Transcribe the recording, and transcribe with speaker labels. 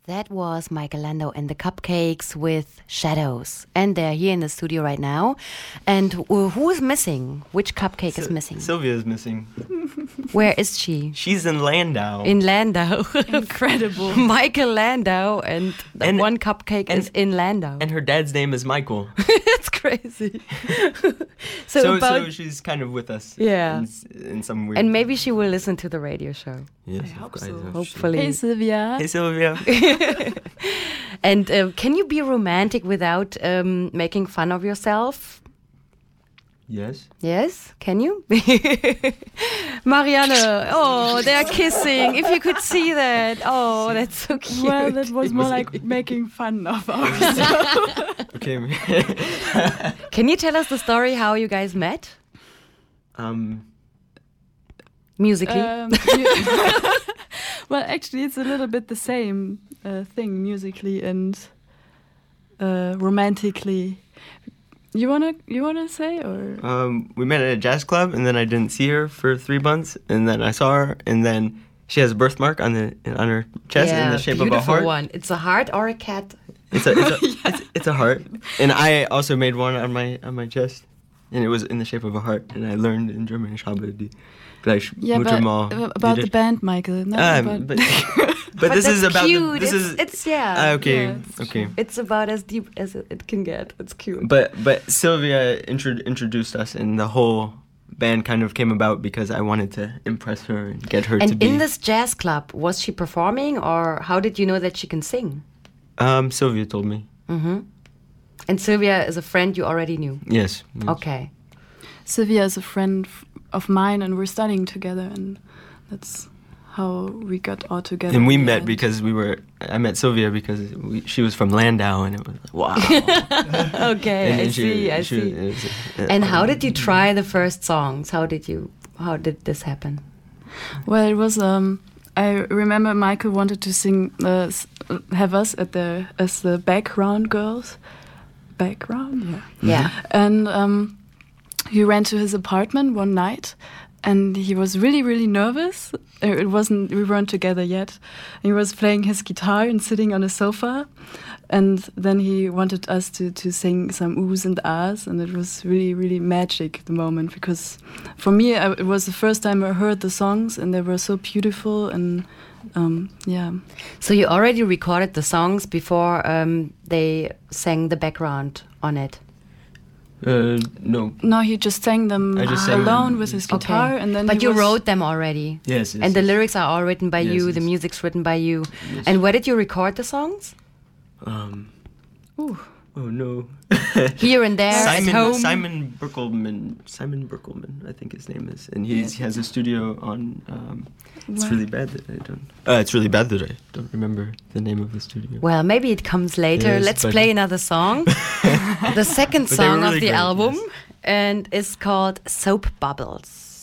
Speaker 1: That was Michael Landau and the Cupcakes with Shadows. And they're here in the studio right now. And who is missing? Which cupcake is missing?
Speaker 2: Sylvia is missing.
Speaker 1: Where is she?
Speaker 2: She's in Landau.
Speaker 1: In Landau.
Speaker 3: Incredible.
Speaker 1: Michael Landau and one cupcake is in Landau.
Speaker 2: And her dad's name is Michael.
Speaker 1: It's crazy.
Speaker 2: So she's kind of with us.
Speaker 1: Yeah.
Speaker 2: In some weird.
Speaker 1: And maybe she will listen to the radio show.
Speaker 2: Yes,
Speaker 3: I hope so.
Speaker 1: Hopefully.
Speaker 3: Hey, Sylvia.
Speaker 2: Hey, Sylvia.
Speaker 1: And can you be romantic without making fun of yourself?
Speaker 2: Yes.
Speaker 1: Yes, can you? Marianne, oh, they're kissing. If you could see that. Oh, that's so cute.
Speaker 3: Well, that was more like making fun of ourselves.
Speaker 2: Okay.
Speaker 1: Can you tell us the story how you guys met? Musically?
Speaker 3: Well, actually, it's a little bit the same thing musically and romantically. You wanna say or?
Speaker 2: We met at a jazz club, and then I didn't see her for 3 months, and then I saw her, and then she has a birthmark on her chest in the shape of a heart.
Speaker 1: One. It's a heart or a cat?
Speaker 2: It's a heart, and I also made one on my chest, and it was in the shape of a heart, and I learned in German. Ich habe die gleich
Speaker 3: about the band, Michael.
Speaker 2: But this is about
Speaker 1: cute.
Speaker 2: It's
Speaker 1: okay.
Speaker 3: Yeah,
Speaker 2: okay.
Speaker 1: It's about as deep as it can get. It's cute.
Speaker 2: But Sylvia introduced us, and the whole band kind of came about because I wanted to impress her and get her to be.
Speaker 1: And in this jazz club, was she performing, or how did you know that she can sing?
Speaker 2: Sylvia told me.
Speaker 1: Mm-hmm. And Sylvia is a friend you already knew?
Speaker 2: Yes.
Speaker 1: Okay.
Speaker 3: Sylvia is a friend of mine, and we're studying together, and that's how we got all together.
Speaker 2: And we met because I met Sylvia because she was from Landau, and it was like, wow.
Speaker 1: Okay, I see. And how did you try the first songs? How did this happen?
Speaker 3: Well, it was, I remember Michael wanted to sing, have us as the background girls. Background? Yeah.
Speaker 1: Yeah.
Speaker 3: And he ran to his apartment one night, and he was really, really nervous. We weren't together yet. He was playing his guitar and sitting on a sofa, and then he wanted us to sing some oohs and ahs, and it was really, really magic, the moment, because for me, it was the first time I heard the songs, and they were so beautiful, and yeah.
Speaker 1: So you already recorded the songs before they sang the background on it?
Speaker 2: No.
Speaker 3: No, he just sang them alone with his guitar,
Speaker 1: okay.
Speaker 3: and then.
Speaker 1: But you wrote them already.
Speaker 2: Yes.
Speaker 1: And the lyrics are all written by you. The music's written by you.
Speaker 2: Yes.
Speaker 1: And where did you record the songs?
Speaker 3: Ooh.
Speaker 2: Oh no.
Speaker 1: Here and there at home.
Speaker 2: Simon Berkelman, I think his name is, and he has a studio on. It's really bad that I don't. It's really bad that I don't remember the name of the studio.
Speaker 1: Well, maybe it comes later.
Speaker 2: Yes,
Speaker 1: Let's play another song. The second song of the album, and it's called Soap Bubbles.